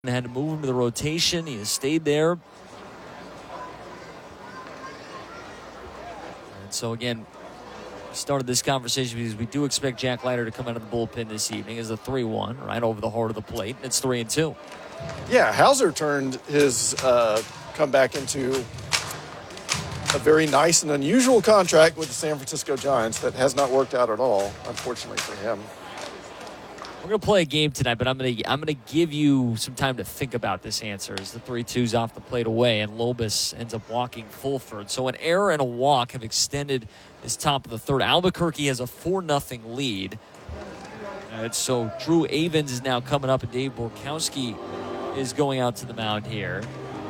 had to move him to the rotation. He has stayed there. And so, again, we started this conversation because we do expect Jack Leiter to come out of the bullpen this evening as a 3-1, right over the heart of the plate. It's 3-2. Yeah, Hauser turned his comeback into a very nice and unusual contract with the San Francisco Giants that has not worked out at all, unfortunately for him. We're going to play a game tonight, but I'm going to give you some time to think about this answer as the 3-2's off the plate away, and Lobus ends up walking Fulford. So an error and a walk have extended this top of the third. Albuquerque has a 4-0 lead. And so Drew Avens is now coming up, and Dave Borkowski is going out to the mound here.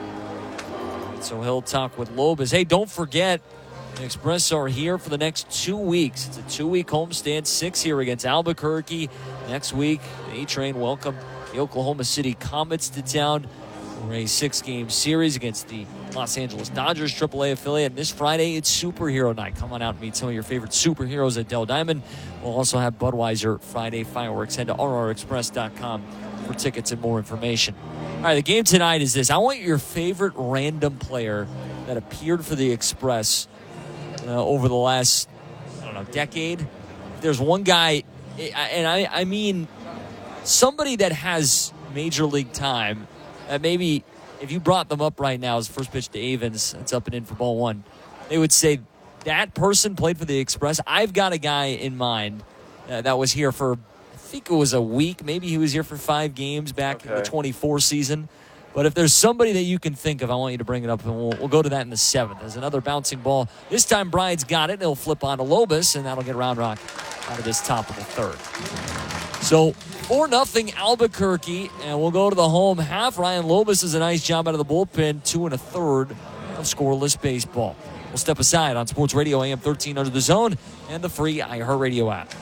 And so he'll talk with Lobus. Hey, don't forget, the Express are here for the next 2 weeks. It's a 2-week homestand, 6 here against Albuquerque. Next week, the A-Train welcome the Oklahoma City Comets to town for a 6-game series against the Los Angeles Dodgers AAA affiliate. And this Friday, it's Superhero Night. Come on out and meet some of your favorite superheroes at Dell Diamond. We'll also have Budweiser Friday fireworks. Head to rrexpress.com for tickets and more information. All right, the game tonight is this. I want your favorite random player that appeared for the Express over the last, decade. There's one guy, and I mean somebody that has major league time, maybe if you brought them up right now as first pitch to Avens, it's up and in for ball one, they would say that person played for the Express. I've got a guy in mind that was here for, I think it was a week. Maybe he was here for 5 games back in the 24 season. But if there's somebody that you can think of, I want you to bring it up, and we'll go to that in the 7th. There's another bouncing ball. This time Bryant's got it, and he'll flip on to Lobus, and that'll get Round Rock out of this top of the third. So 4-0 Albuquerque, and we'll go to the home half. Ryan Lobus does a nice job out of the bullpen, 2 1/3 of scoreless baseball. We'll step aside on Sports Radio AM 1300 The Zone and the free iHeartRadio app.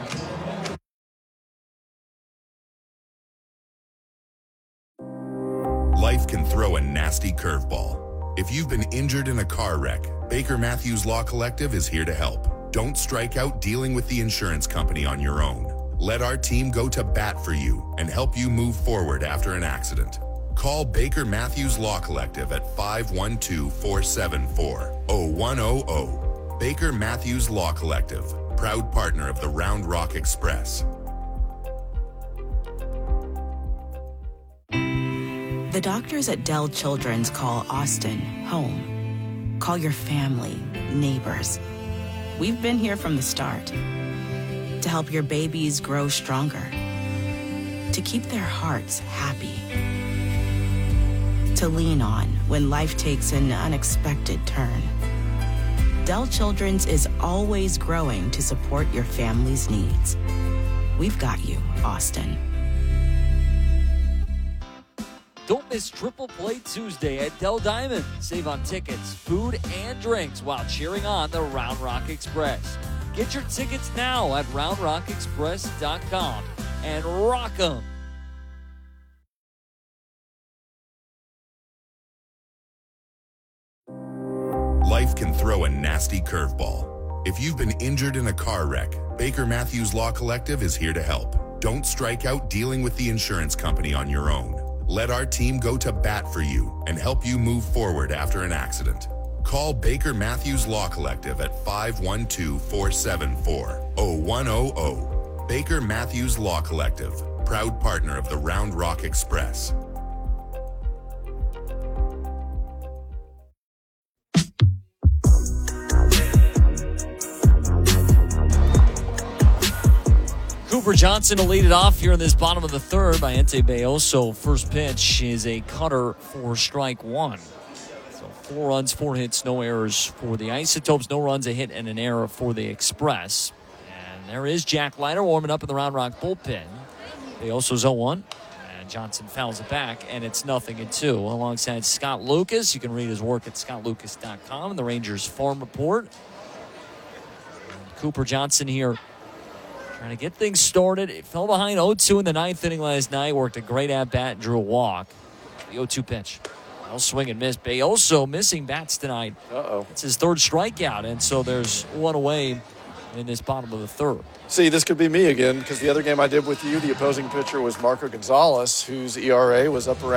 Life can throw a nasty curveball. If you've been injured in a car wreck, Baker Matthews Law Collective is here to help. Don't strike out dealing with the insurance company on your own. Let our team go to bat for you and help you move forward after an accident. Call Baker Matthews Law Collective at 512-474-0100. Baker Matthews Law Collective, proud partner of the Round Rock Express. The doctors at Dell Children's call Austin home. Call your family, neighbors. We've been here from the start to help your babies grow stronger, to keep their hearts happy, to lean on when life takes an unexpected turn. Dell Children's is always growing to support your family's needs. We've got you, Austin. Don't miss Triple Play Tuesday at Dell Diamond. Save on tickets, food, and drinks while cheering on the Round Rock Express. Get your tickets now at roundrockexpress.com and rock 'em. Life can throw a nasty curveball. If you've been injured in a car wreck, Baker Matthews Law Collective is here to help. Don't strike out dealing with the insurance company on your own. Let our team go to bat for you and help you move forward after an accident. Call Baker Matthews Law Collective at 512-474-0100. Baker Matthews Law Collective, proud partner of the Round Rock Express. Cooper Johnson will lead it off here in this bottom of the third by Ente Bayoso. First pitch is a cutter for strike one. So 4 runs, 4 hits, no errors for the Isotopes. No runs, a hit, and an error for the Express. And there is Jack Leiter warming up in the Round Rock bullpen. Bayoso's 0-1. And Johnson fouls it back, and it's 0-2. Alongside Scott Lucas. You can read his work at scottlucas.com and the Rangers Farm Report. And Cooper Johnson here trying to get things started. It fell behind 0-2 in the 9th inning last night. Worked a great at-bat and drew a walk. The 0-2 pitch. I'll swing and miss. Bayoso missing bats tonight. Uh-oh. It's his 3rd strikeout, and so there's one away in this bottom of the third. See, this could be me again because the other game I did with you, the opposing pitcher was Marco Gonzalez, whose ERA was up around